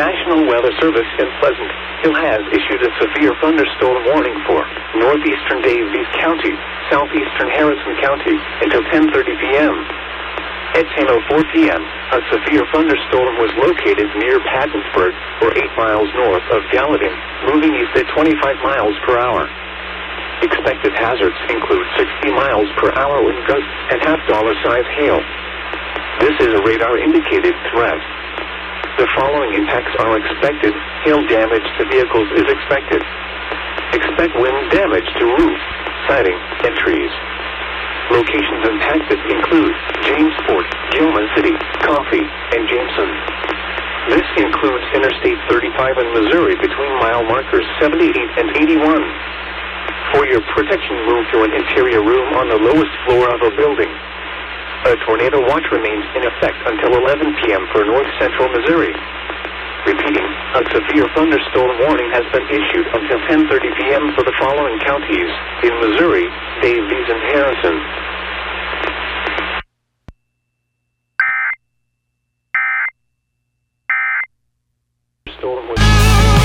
National Weather Service in Pleasant Hill has issued a severe thunderstorm warning for northeastern Davies County, southeastern Harrison County until 10:30 p.m. At 10:04 p.m., a severe thunderstorm was located near Pattonsburg, or 8 miles north of Gallatin, moving east at 25 miles per hour. Expected hazards include 60 miles per hour wind gusts and half-dollar-size hail. This is a radar-indicated threat. The following impacts are expected. Hail damage to vehicles is expected. Expect wind damage to roof, siding, and trees. Locations impacted include Jamesport, Gilman City, Coffee, and Jameson. This includes Interstate 35 in Missouri between mile markers 78 and 81. For your protection, move to an interior room on the lowest floor of a building. A tornado watch remains in effect until 11 p.m. for north-central Missouri. Repeating, a severe thunderstorm warning has been issued until 10:30 p.m. for the following counties in Missouri, Davies, and Harrison. Storm was